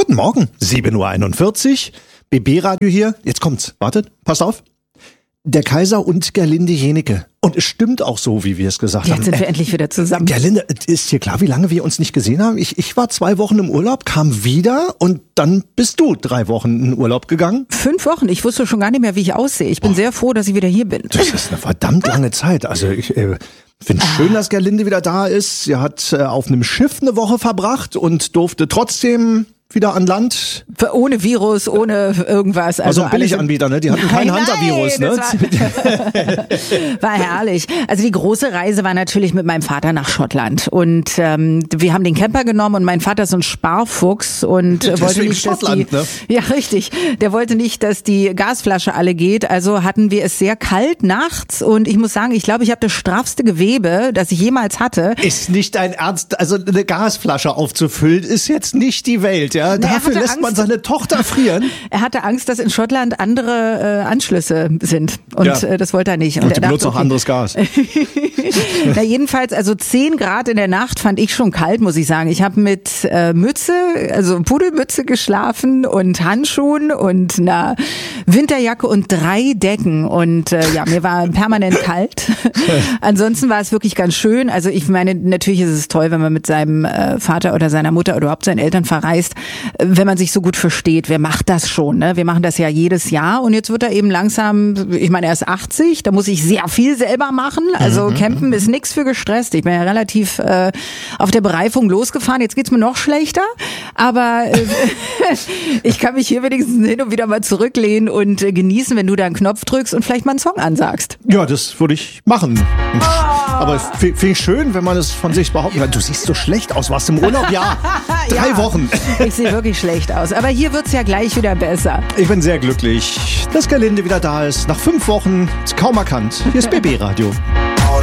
Guten Morgen, 7:41 Uhr, BB-Radio hier. Jetzt kommt's, wartet, passt auf. Der Kaiser und Gerlinde Jenecke. Und es stimmt auch so, wie wir es gesagt haben. Jetzt sind wir endlich wieder zusammen. Gerlinde, ist dir klar, wie lange wir uns nicht gesehen haben? Ich war 2 Wochen im Urlaub, kam wieder und dann bist du 3 Wochen in Urlaub gegangen. 5 Wochen, ich wusste schon gar nicht mehr, wie ich aussehe. Ich bin sehr froh, dass ich wieder hier bin. Das ist eine verdammt lange Zeit. Also ich finde es schön, dass Gerlinde wieder da ist. Sie hat auf einem Schiff eine Woche verbracht und durfte trotzdem wieder an Land. Ohne Virus, ohne irgendwas. Also ein Billiganbieter, ne? Die hatten kein Hunter-Virus, ne? War herrlich. Also die große Reise war natürlich mit meinem Vater nach Schottland. Und wir haben den Camper genommen und mein Vater ist so ein Sparfuchs und wollte nicht, Schottland, dass ja, richtig. Der wollte nicht, dass die Gasflasche alle geht. Also hatten wir es sehr kalt nachts und ich muss sagen, ich glaube, ich habe das straffste Gewebe, das ich jemals hatte. Ist nicht dein Ernst, also eine Gasflasche aufzufüllen, ist jetzt nicht die Welt, ja? Dafür lässt man seine Tochter frieren. Er hatte Angst, dass in Schottland andere Anschlüsse sind und das wollte er nicht. Und die benutzen auch anderes Gas. Na jedenfalls, also 10 Grad in der Nacht fand ich schon kalt, muss ich sagen. Ich habe mit Mütze, also Pudelmütze geschlafen und Handschuhen und einer Winterjacke und 3 Decken und mir war permanent kalt. Ansonsten war es wirklich ganz schön. Also ich meine, natürlich ist es toll, wenn man mit seinem Vater oder seiner Mutter oder überhaupt seinen Eltern verreist, wenn man sich so gut versteht. Wer macht das schon? Ne? Wir machen das ja jedes Jahr und jetzt wird er eben langsam, ich meine, er ist 80, da muss ich sehr viel selber machen. Also Campen ist nichts für gestresst. Ich bin ja relativ auf der Bereifung losgefahren. Jetzt geht's mir noch schlechter, aber ich kann mich hier wenigstens hin und wieder mal zurücklehnen und genießen, wenn du da einen Knopf drückst und vielleicht mal einen Song ansagst. Ja, das würde ich machen. Aber finde ich schön, wenn man es von sich behaupten kann. Du siehst so schlecht aus, warst im Urlaub? Ja, 3 Wochen. Ich sehe wirklich schlecht aus, aber hier wird's ja gleich wieder besser. Ich bin sehr glücklich, dass Gerlinde wieder da ist. Nach 5 Wochen ist kaum erkannt. Hier ist BB Radio.